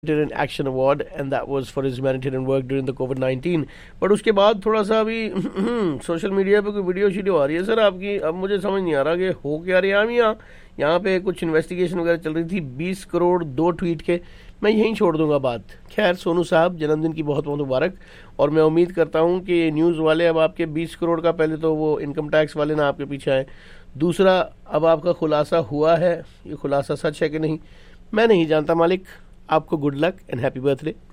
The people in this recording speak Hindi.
Humanitarian Action Award and that was for his humanitarian work during the COVID-19। But उसके बाद थोड़ा सा अभी सोशल मीडिया पे कोई वीडियो आ रही है सर आपकी। अब मुझे समझ नहीं आ रहा कि हो क्या रहा है। यहाँ पे कुछ इन्वेस्टिगेशन वगैरह चल रही थी 20 करोड़ 2 ट्वीट के। मैं यहीं छोड़ दूंगा बात। खैर सोनू साहब जन्मदिन की बहुत बहुत मुबारक, और मैं उम्मीद करता हूँ कि न्यूज़ वाले अब आपके 20 करोड़ का, पहले तो वो इनकम टैक्स वाले ना आपके पीछे आए, दूसरा अब आपका खुलासा हुआ है, ये खुलासा सच है कि नहीं मैं नहीं जानता। मालिक आपको good luck and happy birthday.